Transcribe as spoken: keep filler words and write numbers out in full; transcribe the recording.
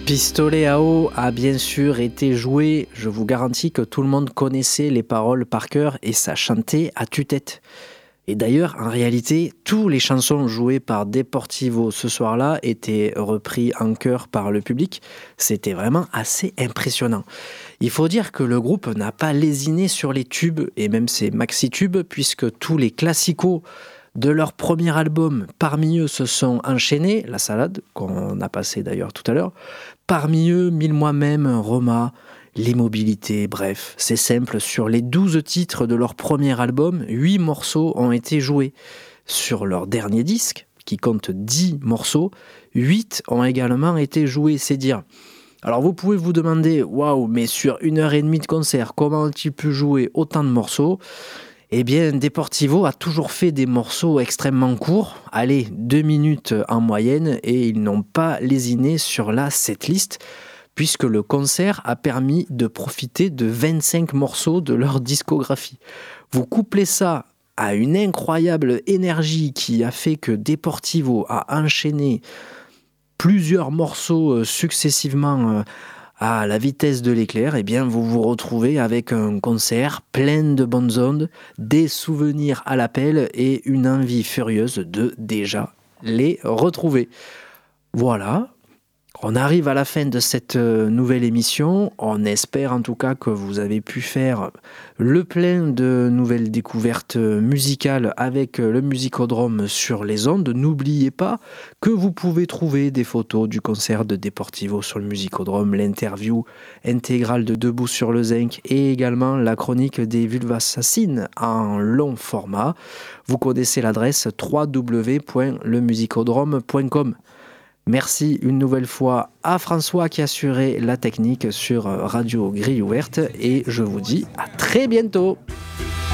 Pistolet à eau a bien sûr été joué, je vous garantis que tout le monde connaissait les paroles par cœur et ça chantait à tue-tête. Et d'ailleurs, en réalité, tous les chansons jouées par Deportivo ce soir-là étaient repris en chœur par le public. C'était vraiment assez impressionnant. Il faut dire que le groupe n'a pas lésiné sur les tubes et même ses maxi-tubes puisque tous les classicos de leur premier album, parmi eux se sont enchaînés, La Salade, qu'on a passé d'ailleurs tout à l'heure, parmi eux, Mille Moi-même, Roma, L'Immobilité, bref, c'est simple, sur les douze titres de leur premier album, huit morceaux ont été joués. Sur leur dernier disque, qui compte dix morceaux, huit ont également été joués, c'est dire. Alors vous pouvez vous demander, waouh, mais sur une heure et demie de concert, comment tu peux jouer autant de morceaux ? Eh bien, Deportivo a toujours fait des morceaux extrêmement courts, allez, deux minutes en moyenne, et ils n'ont pas lésiné sur la setlist, puisque le concert a permis de profiter de vingt-cinq morceaux de leur discographie. Vous couplez ça à une incroyable énergie qui a fait que Deportivo a enchaîné plusieurs morceaux successivement à la vitesse de l'éclair, eh bien vous vous retrouvez avec un concert plein de bonnes ondes, des souvenirs à l'appel et une envie furieuse de déjà les retrouver. Voilà. On arrive à la fin de cette nouvelle émission. On espère en tout cas que vous avez pu faire le plein de nouvelles découvertes musicales avec le Musicodrome sur les ondes. N'oubliez pas que vous pouvez trouver des photos du concert de Deportivo sur le Musicodrome, l'interview intégrale de Debout sur le Zinc et également la chronique des Vulvassassines en long format. Vous connaissez l'adresse w w w point le musicodrome point com. Merci une nouvelle fois à François qui a assuré la technique sur Radio Grille Ouverte et je vous dis à très bientôt.